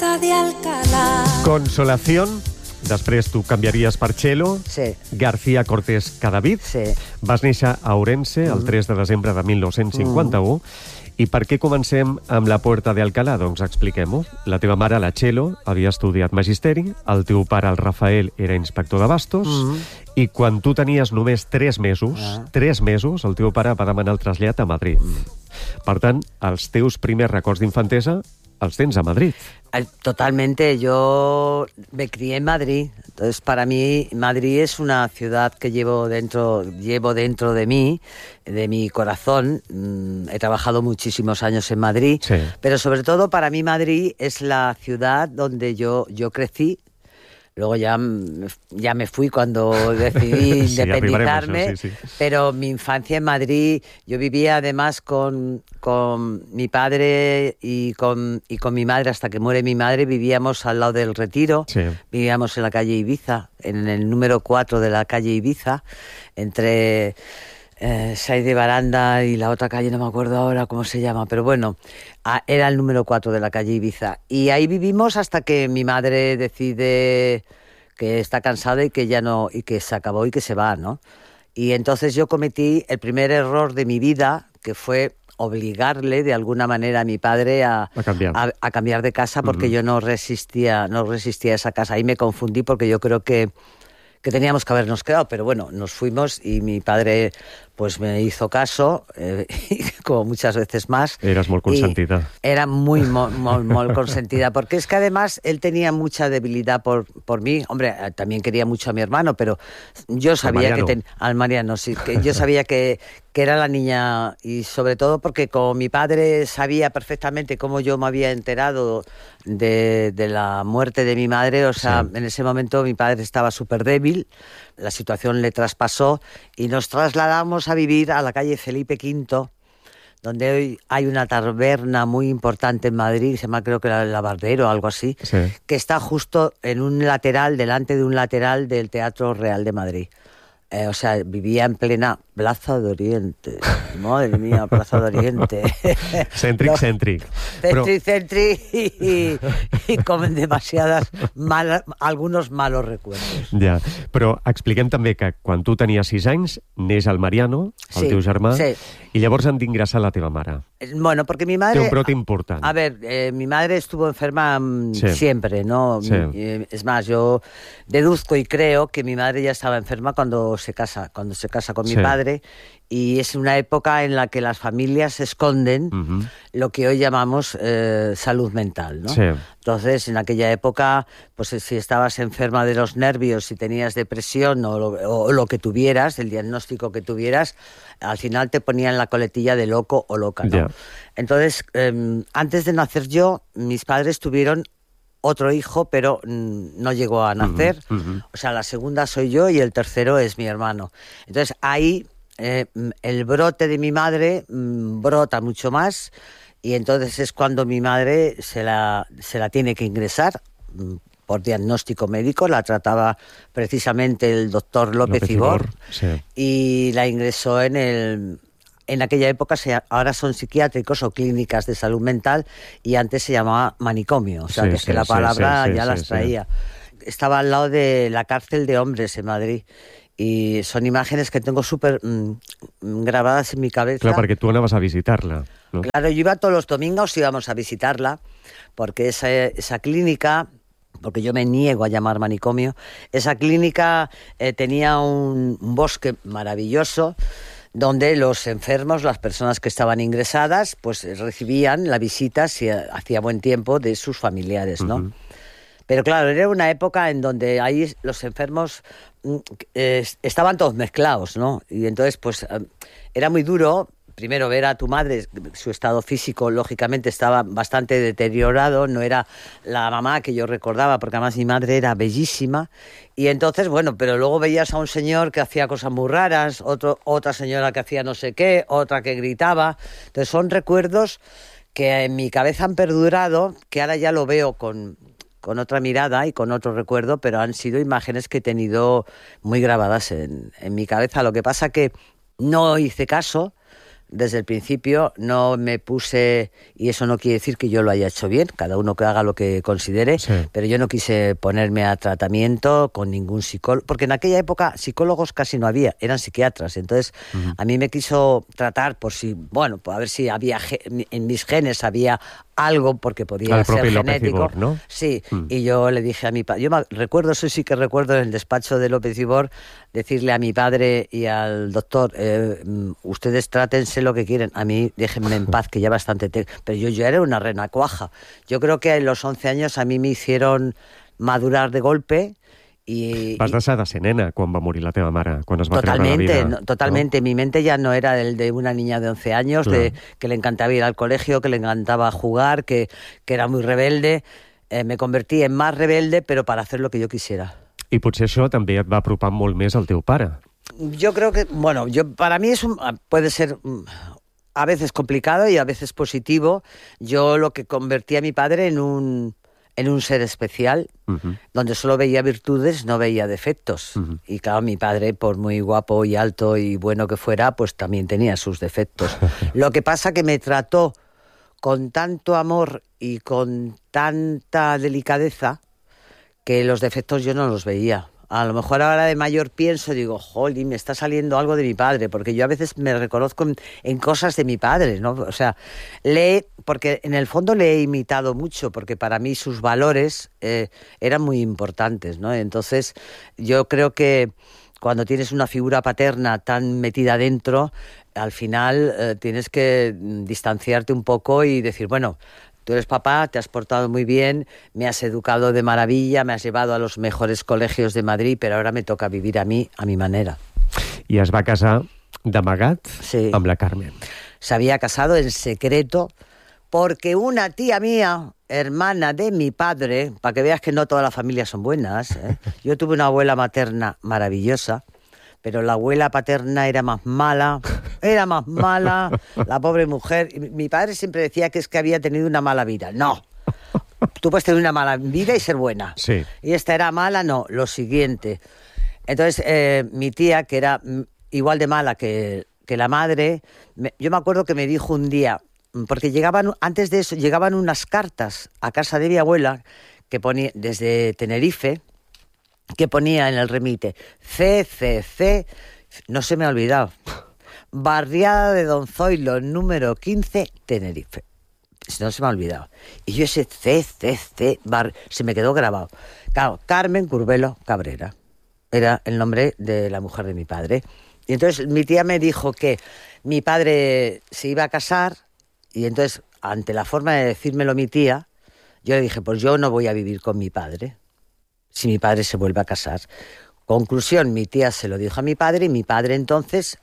puerta de Alcalá. Consolación, després tu canviaries per Txelo. Sí. García Cortés Cadavid. Sí. Vas néixer a Ourense el 3 de desembre de 1951. I per què comencem amb la Puerta de Alcalá? Doncs expliquem-ho. La teva mare, la Txelo, havia estudiat magisteri, el teu pare, el Rafael, era inspector d'abastos, i quan tu tenies només 3 mesos, 3 mesos, el teu pare va demanar el trasllat a Madrid. Per tant, els teus primers records d'infantesa els tens a Madrid. Totalmente, yo me crié en Madrid, entonces para mí Madrid es una ciudad que llevo dentro de mí, de mi corazón. He trabajado muchísimos años en Madrid, Sí. pero sobre todo para mí Madrid es la ciudad donde yo crecí. Luego ya me fui cuando decidí Sí, independizarme, arribarem a això, sí. pero mi infancia en Madrid, yo vivía además con mi padre y con mi madre, hasta que muere mi madre, vivíamos al lado del Retiro, Sí. vivíamos en la calle Ibiza, en el número 4 de la calle Ibiza, entre Saiz de Baranda y la otra calle, no me acuerdo ahora cómo se llama, pero bueno, era el número 4 de la calle Ibiza. Y ahí vivimos hasta que mi madre decide que está cansada y que ya no, y que se acabó y que se va, ¿no? Y entonces yo cometí el primer error de mi vida, que fue obligarle de alguna manera a mi padre a cambiar de casa, porque yo no resistía a esa casa. Ahí me confundí, porque yo creo que teníamos que habernos quedado, pero bueno, nos fuimos y mi padre pues me hizo caso, como muchas veces más. Eras molt consentida. Era muy consentida, porque es que además él tenía mucha debilidad por mí. Hombre, también quería mucho a mi hermano, pero yo sabía al Mariano, sí, que yo sabía que era la niña, y sobre todo porque como mi padre sabía perfectamente cómo yo me había enterado de la muerte de mi madre, o sea, en ese momento mi padre estaba súper débil, la situación le traspasó y nos trasladamos a vivir a la calle Felipe V, donde hoy hay una taberna muy importante en Madrid, se llama creo que el Barbero o algo así, que está justo en un lateral, delante de un lateral del Teatro Real de Madrid. O sea, vivía en plena Plaza de Oriente. Madre mía, Plaza de Oriente. Cèntric. Cèntric y con algunos malos recuerdos. Ja, però expliquem també que quan tu tenies 6 anys neix el Mariano, el teu germà, i llavors han d'ingressar la teva mare. Bueno, porque mi madre... Té un brot important. A ver, mi madre estuvo enferma siempre, ¿no? Sí. Es más, yo deduzco y creo que mi madre ya estaba enferma cuando se casa con mi padre, y es una época en la que las familias esconden lo que hoy llamamos salud mental, ¿no? Sí. Entonces, en aquella época, pues si estabas enferma de los nervios, si tenías depresión o lo que tuvieras, el diagnóstico que tuvieras, al final te ponían la coletilla de loco o loca, ¿no? Yeah. Entonces, antes de nacer yo, mis padres tuvieron otro hijo, pero no llegó a nacer. O sea, la segunda soy yo y el tercero es mi hermano. Entonces, ahí el brote de mi madre brota mucho más, y entonces es cuando mi madre se la tiene que ingresar por diagnóstico médico. La trataba precisamente el doctor López Ibor, y la ingresó en aquella época, ahora son psiquiátricos o clínicas de salud mental, y antes se llamaba manicomio, o sea, que la palabra ya las traía. Estaba al lado de la cárcel de hombres en Madrid, y son imágenes que tengo súper grabadas en mi cabeza. Clar, perquè tu anaves a visitar-la, no? Claro, yo iba todos los domingos, íbamos a visitarla, porque esa clínica, porque yo me niego a llamar manicomio, esa clínica tenía un bosque maravilloso, donde los enfermos, las personas que estaban ingresadas, pues recibían la visita, si hacía buen tiempo, de sus familiares, ¿no? Pero claro, era una época en donde ahí los enfermos estaban todos mezclados, ¿no? Y entonces, pues, era muy duro, primero, ver a tu madre. Su estado físico, lógicamente, estaba bastante deteriorado, no era la mamá que yo recordaba, porque además mi madre era bellísima. Y entonces, bueno, pero luego veías a un señor que hacía cosas muy raras, otra señora que hacía no sé qué, otra que gritaba. Entonces son recuerdos que en mi cabeza han perdurado, que ahora ya lo veo con otra mirada y con otro recuerdo, pero han sido imágenes que he tenido muy grabadas en mi cabeza. Lo que pasa que no hice caso, desde el principio, no me puse, y eso no quiere decir que yo lo haya hecho bien, cada uno que haga lo que considere, pero yo no quise ponerme a tratamiento con ningún psicólogo, porque en aquella época psicólogos casi no había, eran psiquiatras, entonces a mí me quiso tratar por si, bueno, a ver si había en mis genes había algo, porque podía ser genético. López Ibor, ¿no? Sí, y yo le dije a mi padre, recuerdo, eso sí que recuerdo en el despacho de López Ibor, decirle a mi padre y al doctor, ustedes trátense lo que quieren, a mí déjenme en paz, que ya bastante pero yo era una renacuaja. Yo creo que en los 11 años a mí me hicieron madurar de golpe. Vas deixar de ser nena quan va morir la teva mare, quan es va treure la vida. Totalmente. ¿No? Mi mente ya no era el de una niña de 11 años, que le encantaba ir al colegio, que le encantaba jugar, que era muy rebelde. Me convertí en más rebelde, pero para hacer lo que yo quisiera. I potser això també et va apropar molt més al teu pare. Yo creo que, bueno, para mí puede ser a veces complicado y a veces positivo. Yo lo que convertí a mi padre en un ser especial, donde solo veía virtudes, no veía defectos. Y claro, mi padre, por muy guapo y alto y bueno que fuera, pues también tenía sus defectos. Lo que pasa que me trató con tanto amor y con tanta delicadeza que los defectos yo no los veía. A lo mejor ahora de mayor pienso, digo, jolín, me está saliendo algo de mi padre, porque yo a veces me reconozco en cosas de mi padre, ¿no? O sea, porque en el fondo le he imitado mucho, porque para mí sus valores eran muy importantes, ¿no? Entonces, yo creo que cuando tienes una figura paterna tan metida dentro, al final tienes que distanciarte un poco y decir, bueno, tú eres papá, te has portado muy bien, me has educado de maravilla, me has llevado a los mejores colegios de Madrid, pero ahora me toca vivir a mí, a mi manera. I es va casar d'amagat amb la Carmen. Se había casado en secreto porque una tía mía, hermana de mi padre, para que veas que no todas las familias son buenas, yo tuve una abuela materna maravillosa, pero la abuela paterna era más mala, la pobre mujer. Y mi padre siempre decía que es que había tenido una mala vida. No, tú puedes tener una mala vida y ser buena. Sí. Y esta era mala, no, lo siguiente. Entonces, mi tía, que era igual de mala que la madre, yo me acuerdo que me dijo un día, porque antes de eso, llegaban unas cartas a casa de mi abuela, que ponía desde Tenerife, que ponía en el remite CCC, no se me ha olvidado, Barriada de Don Zoilo, número 15, Tenerife. No se me ha olvidado. Y yo ese CCC, se me quedó grabado. Claro, Carmen Curbelo Cabrera, era el nombre de la mujer de mi padre. Y entonces mi tía me dijo que mi padre se iba a casar, y entonces, ante la forma de decírmelo mi tía, yo le dije, pues yo no voy a vivir con mi padre si mi padre se vuelve a casar. Conclusión, mi tía se lo dijo a mi padre y mi padre entonces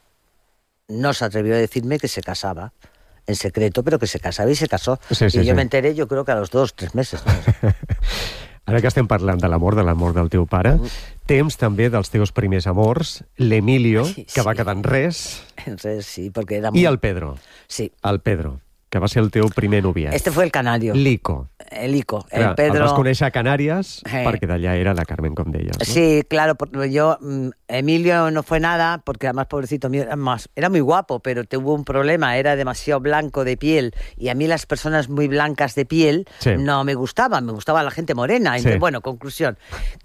no se atrevió a decirme que se casaba, en secreto, pero que se casaba y se casó. Sí, yo me enteré, yo creo que a los 2-3 meses. ¿No? Ara que estem parlant de l'amor del teu pare, temps també dels teus primers amors, l'Emilio, que va quedar en res, sí, porque era i el Pedro. Sí. El Pedro, que va ser el teu primer noviat. Este fue el canario. L'Ico. El Ico, el Pedro. El vas conèixer a Canàries perquè d'allà era la Carmen, com deies, ¿no? Sí, claro, yo, Emilio no fue nada, porque además, pobrecito mío, era muy guapo, pero tuvo un problema, era demasiado blanco de piel, y a mí las personas muy blancas de piel no me gustaban, me gustaba la gente morena. Entonces, bueno, conclusión.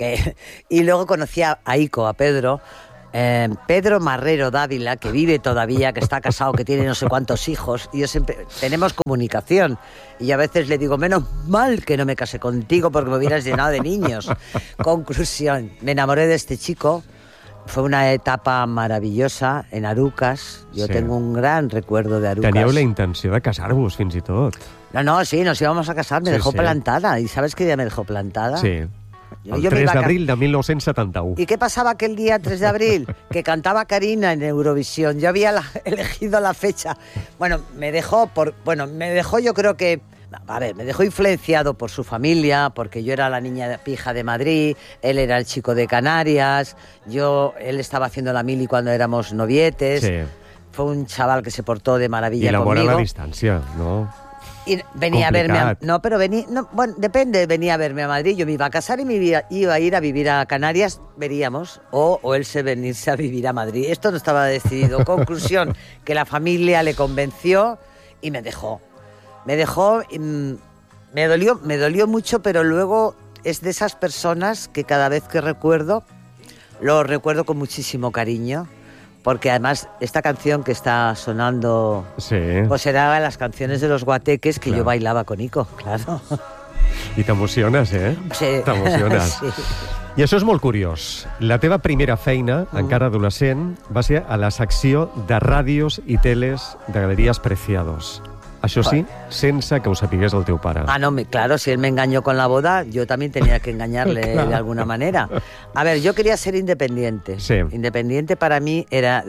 Y luego conocí a Ico, a Pedro, Pedro Marrero Dávila, que vive todavía, que está casado, que tiene no sé cuántos hijos, y yo siempre tenemos comunicación, y a veces le digo, menos mal que no me casé contigo porque me hubieras llenado de niños. Conclusión, me enamoré de este chico, fue una etapa maravillosa en Arucas, yo tengo un gran recuerdo de Arucas. Teníeu la intenció de casar-vos, fins i tot. No, sí, nos íbamos a casar, me dejó plantada, ¿y sabes qué día me dejó plantada? Sí. El 3 d'abril de 1971. ¿Y qué pasaba aquel día 3 de abril? Que cantaba Karina en Eurovisión. Yo había elegido la fecha. Bueno, me dejó yo creo que... A ver, me dejó influenciado por su familia, porque yo era la niña pija de Madrid, él era el chico de Canarias, él estaba haciendo la mili cuando éramos novietes. Sí. Fue un chaval que se portó de maravilla conmigo. I l'amor a la distància, no? Y venía Complicat. a verme no, pero venía, no, bueno, depende, venía a verme a Madrid, yo me iba a casar y iba a ir a vivir a Canarias, veríamos, o él se venirse a vivir a Madrid. Esto no estaba decidido. Conclusión, que la familia le convenció y me dejó. Me dejó, me dolió mucho, pero luego es de esas personas que cada vez que recuerdo, lo recuerdo con muchísimo cariño. Porque además esta canción que está sonando, Sí. pues era las canciones de los guateques que Claro. yo bailaba con Ico, claro. I t'emociones, eh? Sí. T'emociones. Sí. I això és molt curiós. La teva primera feina, encara adolescent, va ser a la secció de ràdios i teles de Galeries Preciados. Això sí, sense que ho sapigués el teu pare. Ah, no, claro, si él me engañó con la boda, yo también tenía que engañarle Claro. de alguna manera. A ver, yo quería ser independiente. Sí. Independiente para mí era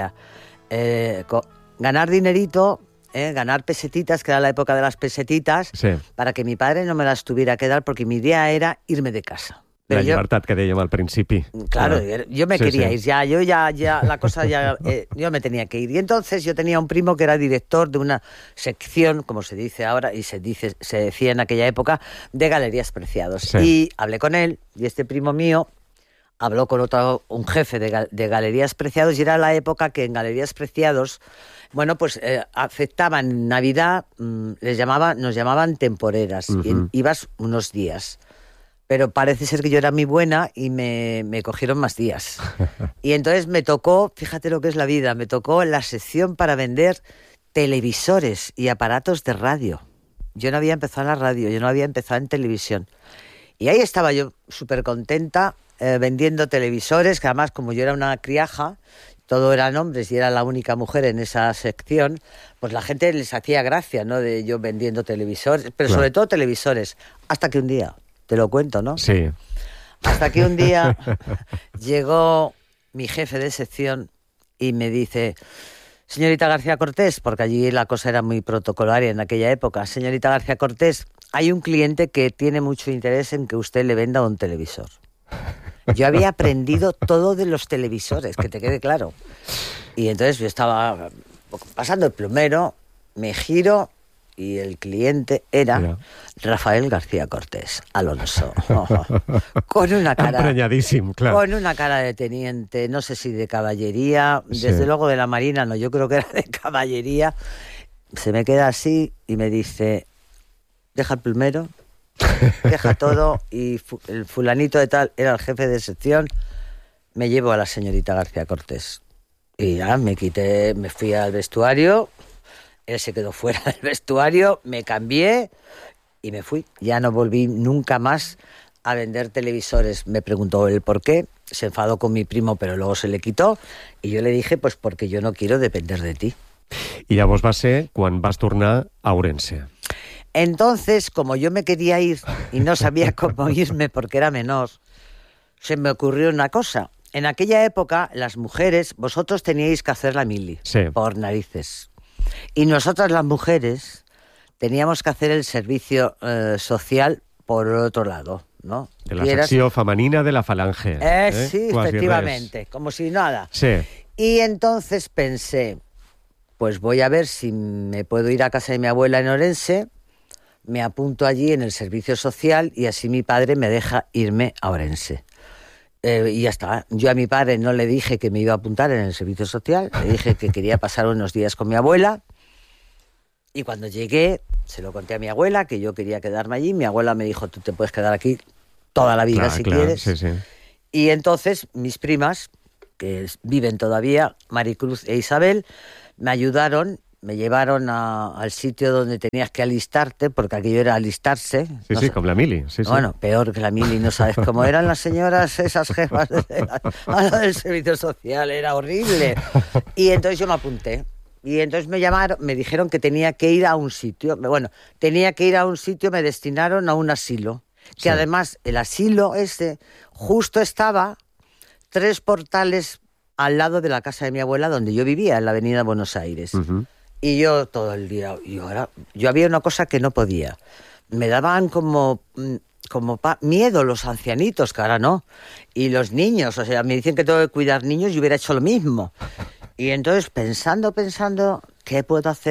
ganar dinerito, ganar pesetitas, que era la época de las pesetitas, Sí. para que mi padre no me las tuviera que dar, porque mi idea era irme de casa. La Pero yo- llibertat que dèiem al principi. Claro, Ah. yo me Sí, quería sí. ir, la cosa ya, yo me tenía que ir. Y entonces yo tenía un primo que era director de una sección, como se dice ahora, y se decía en aquella época, de Galerías Preciados. Sí. Y hablé con él, y este primo mío habló con un jefe de Galerías Preciados, y era la época que en Galerías Preciados, bueno, pues aceptaban Navidad, nos llamaban temporeras, y ibas unos días. Pero parece ser que yo era muy buena y me cogieron más días. Y entonces me tocó, fíjate lo que es la vida, me tocó la sección para vender televisores y aparatos de radio. Yo no había empezado en la radio, yo no había empezado en televisión. Y ahí estaba yo súper contenta vendiendo televisores, que además como yo era una criaja, todo eran hombres y era la única mujer en esa sección, pues la gente les hacía gracia, ¿no? De yo vendiendo televisores, pero Claro. sobre todo televisores. Hasta que un día, te lo cuento, ¿no? Sí. Hasta que un día llegó mi jefe de sección y me dice: señorita García Cortés, porque allí la cosa era muy protocolaria en aquella época, señorita García Cortés, hay un cliente que tiene mucho interés en que usted le venda un televisor. Yo había aprendido todo de los televisores, que te quede claro. Y entonces yo estaba pasando el plumero, me giro y el cliente era Mira. Rafael García Cortés, Alonso. Con una cara... Emprenyadíssim, clar. Con una cara de teniente, no sé si de caballería, Sí. desde luego de la Marina, no, yo creo que era de caballería. Se me queda así y me dice: deja el plumero, deja todo, y el fulanito de tal era el jefe de sección, me llevo a la señorita García Cortés. Y ya me fui al vestuario, él se quedó fuera del vestuario, me cambié y me fui. Ya no volví nunca más a vender televisores. Me preguntó el por qué, se enfadó con mi primo, pero luego se le quitó, y yo le dije, pues porque yo no quiero depender de ti. I llavors va ser quan vas tornar a Ourense. Entonces, como yo me quería ir y no sabía cómo irme porque era menor, se me ocurrió una cosa. En aquella época, las mujeres, vosotros teníais que hacer la mili, Sí. por narices. Y nosotras las mujeres teníamos que hacer el servicio social por otro lado, ¿no? De la Y eras- secció femenina de la Falange. Sí, Quasi efectivamente, como si nada. res. Sí. Y entonces pensé, pues voy a ver si me puedo ir a casa de mi abuela en Orense, me apunto allí en el servicio social y así mi padre me deja irme a Orense. Y ya está. Yo a mi padre no le dije que me iba a apuntar en el servicio social, le dije que quería pasar unos días con mi abuela, y cuando llegué se lo conté a mi abuela, que yo quería quedarme allí. Mi abuela me dijo: tú te puedes quedar aquí toda la vida si quieres. Sí, sí. Y entonces mis primas, que viven todavía, Maricruz e Isabel, me ayudaron, me llevaron al sitio donde tenías que alistarte, porque aquello era alistarse. Sí, No sí, sé- com la mili. Sí, sí. Bueno, peor que la mili, no sabes cómo eran las señoras, esas jefas a la del servicio social, era horrible. Y entonces yo me apunté. Y entonces me llamaron, me dijeron que tenía que ir a un sitio. Bueno, tenía que ir a un sitio, me destinaron a un asilo. Que Sí. además el asilo ese justo estaba 3 portales al lado de la casa de mi abuela, donde yo vivía, en la avenida Buenos Aires. Ujú. Y yo todo el día, yo había una cosa que no podía. Me daban como miedo los ancianitos, que ahora no. Y los niños, o sea, me dicen que tengo que cuidar niños y hubiera hecho lo mismo. Y entonces pensando, ¿qué puedo hacer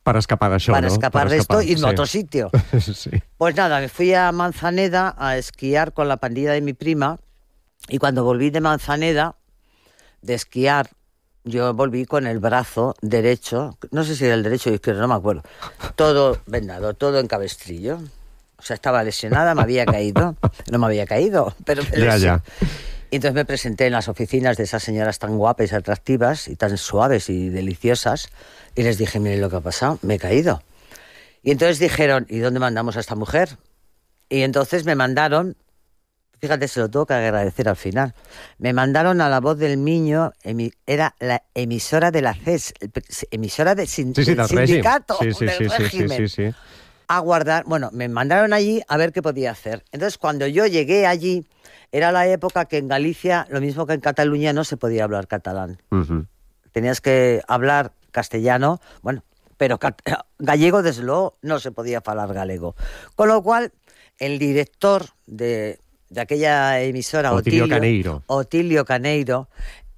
Para escapar d'això, para ¿no? escapar de esto, irme a sí. otro sitio. Sí. Pues nada, me fui a Manzaneda a esquiar con la pandilla de mi prima, y cuando volví de Manzaneda de esquiar, yo volví con el brazo derecho, no sé si era el derecho o el izquierdo, no me acuerdo, todo vendado, todo en cabestrillo. O sea, estaba lesionada, me había caído, no me había caído, pero me Ya. Y entonces me presenté en las oficinas de esas señoras tan guapas y atractivas y tan suaves y deliciosas, y les dije, miren lo que ha pasado, me he caído. Y entonces dijeron, ¿y dónde mandamos a esta mujer? Y entonces me mandaron, fíjate, se lo tengo que agradecer al final, me mandaron a La Voz del Miño, era la emisora de la CES, emisora del sindicato, del régimen. Sí. A guardar, bueno, me mandaron allí a ver qué podía hacer. Entonces, cuando yo llegué allí, era la época que en Galicia, lo mismo que en Cataluña, no se podía hablar catalán. Uh-huh. Tenías que hablar castellano, bueno, pero gallego, desde luego, no se podía hablar galego. Con lo cual, el director de aquella emisora, Otilio Caneiro,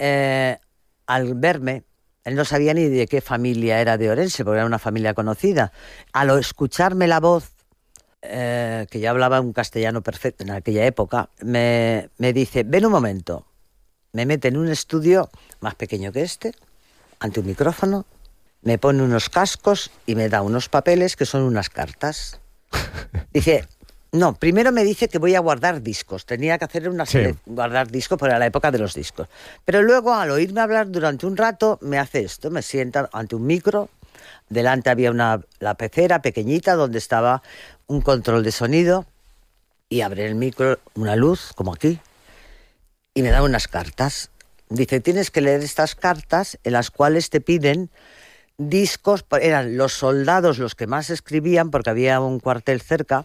al verme, él no sabía ni de qué familia era de Orense, porque era una familia conocida. Al escucharme la voz, que yo hablaba un castellano perfecto en aquella época, me dice, ven un momento. Me mete en un estudio más pequeño que este, ante un micrófono, me pone unos cascos y me da unos papeles que son unas cartas. Dice... No, primero me dice que voy a guardar discos. Tenía que hacer guardar discos, porque era la época de los discos. Pero luego, al oírme hablar durante un rato, me hace esto. Me sienta ante un micro. Delante había la pecera pequeñita donde estaba un control de sonido. Y abre el micro, una luz, como aquí. Y me da unas cartas. Dice, tienes que leer estas cartas en las cuales te piden discos. Eran los soldados los que más escribían, porque había un cuartel cerca.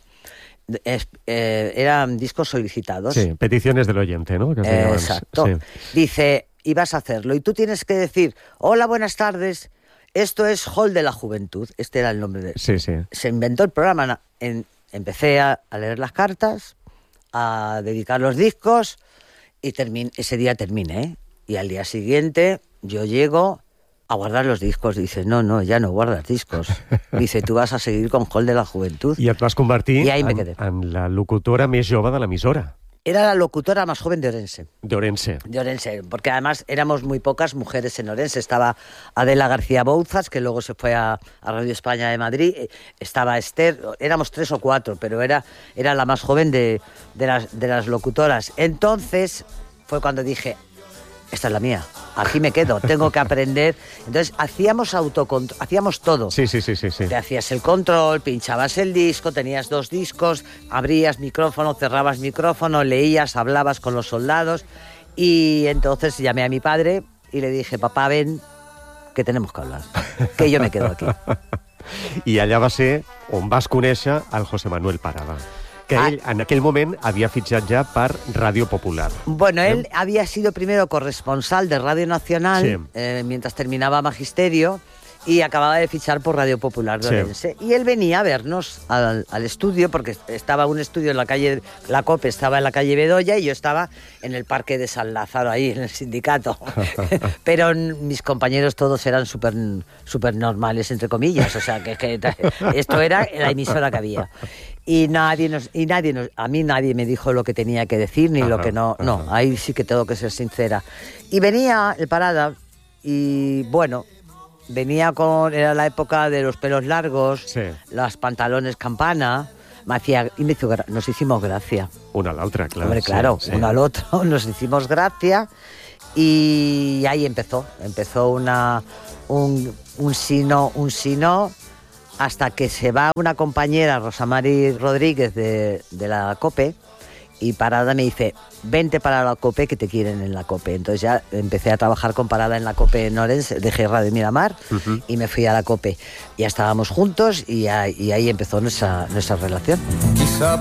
Eran discos solicitados. Sí, peticiones del oyente, ¿no? Exacto. Sí. Dice, y vas a hacerlo. Y tú tienes que decir, hola, buenas tardes, esto es Hall de la Juventud. Este era el nombre de... Sí. Se inventó el programa. Empecé a leer las cartas, a dedicar los discos, y ese día terminé, ¿eh? Y al día siguiente yo llego a guardar los discos. Dice, no, ya no guardas discos. Dice, tú vas a seguir con Hall de la Juventud. I et vas convertir en la locutora més jove de l'emissora. Era la locutora más joven de Orense. De Orense, porque además éramos muy pocas mujeres en Orense. Estaba Adela García Bouzas, que luego se fue a Radio España de Madrid. Estaba Esther, éramos 3 o 4, pero era la más joven de las locutoras. Entonces fue cuando dije, esta es la mía, aquí me quedo, tengo que aprender. Entonces hacíamos todo. Sí. Te hacías el control, pinchabas el disco, tenías 2 discos, abrías micrófono, cerrabas micrófono, leías, hablabas con los soldados. Y entonces llamé a mi padre y le dije, papá, ven, que tenemos que hablar, que yo me quedo aquí. I allà va ser on vas conèixer el José Manuel Parada, que ell en aquell moment havia fitxat ja per Ràdio Popular. Bueno, él había sido primero corresponsal de Radio Nacional, mientras terminaba magisterio, y acababa de fichar por Radio Popular de Orense. Y él venía a vernos al estudio, porque estaba un estudio en la calle, la COPE estaba en la calle Bedoya y yo estaba en el Parque de San Lázaro, ahí en el sindicato. Pero mis compañeros todos eran súper normales, entre comillas. O sea, que esto era la emisora que había. Y a mí nadie me dijo lo que tenía que decir, ni lo que no. No, ahí sí que tengo que ser sincera. Y venía el Parada, y bueno, era la época de los pelos largos, los pantalones campana, nos hicimos gracia. Una a l'altra, claro. Hombre, claro, uno al otro, nos hicimos gracia, y ahí empezó un sino, hasta que se va una compañera, Rosa Mari Rodríguez, de la COPE, y Parada me dice, vente para la COPE, que te quieren en la COPE. Entonces ya empecé a trabajar con Parada en la COPE en Orense, dejé Radio Miramar y me fui a la COPE. Ya estábamos juntos y ahí empezó nuestra relación. Quizá